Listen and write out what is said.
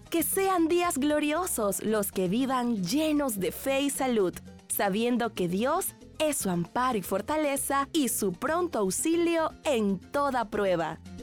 Que sean días gloriosos los que vivan llenos de fe y salud, sabiendo que Dios es su amparo y fortaleza y su pronto auxilio en toda prueba.